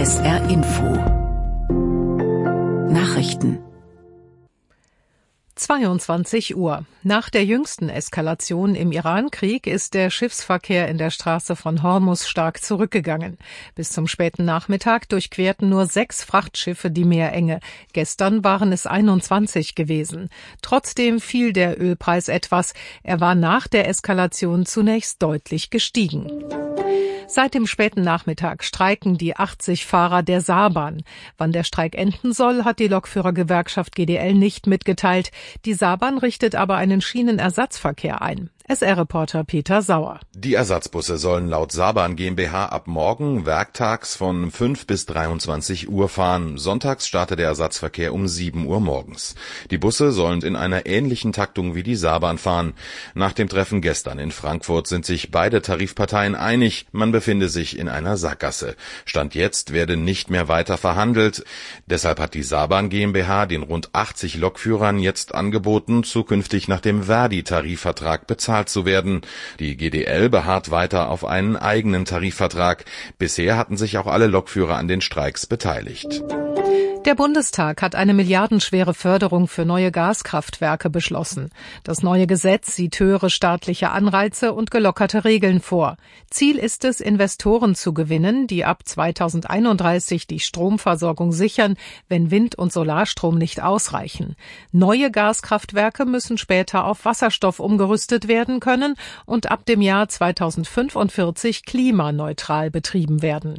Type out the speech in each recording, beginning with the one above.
SR Info Nachrichten 22 Uhr. Nach der jüngsten Eskalation im Iran-Krieg ist der Schiffsverkehr in der Straße von Hormuz stark zurückgegangen. Bis zum späten Nachmittag durchquerten nur 6 Frachtschiffe die Meerenge. Gestern waren es 21 gewesen. Trotzdem fiel der Ölpreis etwas. Er war nach der Eskalation zunächst deutlich gestiegen. Seit dem späten Nachmittag streiken die 80 Fahrer der Saarbahn. Wann der Streik enden soll, hat die Lokführergewerkschaft GDL nicht mitgeteilt. Die Saarbahn richtet aber einen Schienenersatzverkehr ein. SR-Reporter Peter Sauer. Die Ersatzbusse sollen laut Saarbahn GmbH ab morgen werktags von 5 bis 23 Uhr fahren. Sonntags startet der Ersatzverkehr um 7 Uhr morgens. Die Busse sollen in einer ähnlichen Taktung wie die Saarbahn fahren. Nach dem Treffen gestern in Frankfurt sind sich beide Tarifparteien einig, man befinde sich in einer Sackgasse. Stand jetzt werde nicht mehr weiter verhandelt. Deshalb hat die Saarbahn GmbH den rund 80 Lokführern jetzt angeboten, zukünftig nach dem Verdi-Tarifvertrag bezahlt zu werden. Die GDL beharrt weiter auf einen eigenen Tarifvertrag. Bisher hatten sich auch alle Lokführer an den Streiks beteiligt. Der Bundestag hat eine milliardenschwere Förderung für neue Gaskraftwerke beschlossen. Das neue Gesetz sieht höhere staatliche Anreize und gelockerte Regeln vor. Ziel ist es, Investoren zu gewinnen, die ab 2031 die Stromversorgung sichern, wenn Wind- und Solarstrom nicht ausreichen. Neue Gaskraftwerke müssen später auf Wasserstoff umgerüstet werden können und ab dem Jahr 2045 klimaneutral betrieben werden.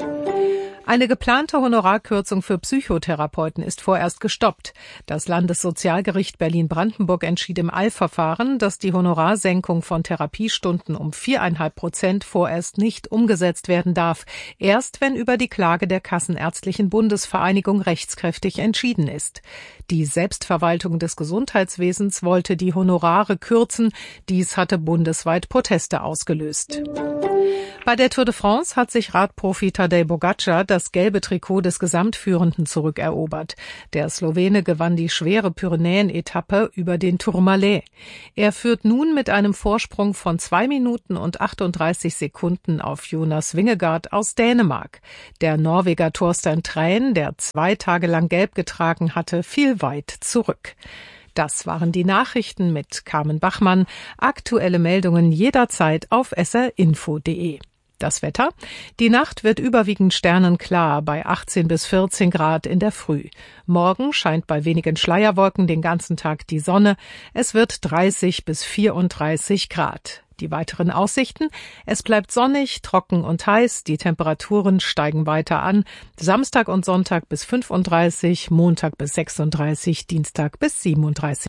Eine geplante Honorarkürzung für Psychotherapeuten ist vorerst gestoppt. Das Landessozialgericht Berlin-Brandenburg entschied im Eilverfahren, dass die Honorarsenkung von Therapiestunden um 4,5% vorerst nicht umgesetzt werden darf. Erst wenn über die Klage der Kassenärztlichen Bundesvereinigung rechtskräftig entschieden ist. Die Selbstverwaltung des Gesundheitswesens wollte die Honorare kürzen. Dies hatte bundesweit Proteste ausgelöst. Bei der Tour de France hat sich Radprofi Tadej Pogačar das gelbe Trikot des Gesamtführenden zurückerobert. Der Slowene gewann die schwere Pyrenäen-Etappe über den Tourmalet. Er führt nun mit einem Vorsprung von 2 Minuten und 38 Sekunden auf Jonas Vingegaard aus Dänemark. Der Norweger Thorstein Træn, der 2 Tage lang gelb getragen hatte, fiel weit zurück. Das waren die Nachrichten mit Carmen Bachmann. Aktuelle Meldungen jederzeit auf srinfo.de. Das Wetter? Die Nacht wird überwiegend sternenklar bei 18 bis 14 Grad in der Früh. Morgen scheint bei wenigen Schleierwolken den ganzen Tag die Sonne. Es wird 30 bis 34 Grad. Die weiteren Aussichten? Es bleibt sonnig, trocken und heiß. Die Temperaturen steigen weiter an. Samstag und Sonntag bis 35, Montag bis 36, Dienstag bis 37.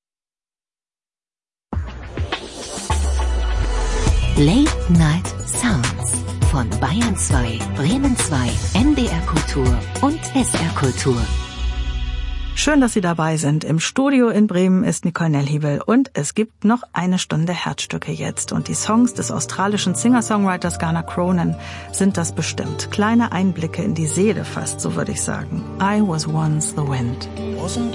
Late Night Sounds von Bayern 2, Bremen 2, NDR Kultur und SR Kultur. Schön, dass Sie dabei sind. Im Studio in Bremen ist Nicole Nellhiebel und es gibt noch eine Stunde Herzstücke jetzt. Und die Songs des australischen Singer-Songwriters Garner Cronin sind das bestimmt. Kleine Einblicke in die Seele fast, so würde ich sagen. I Was Once the Wind.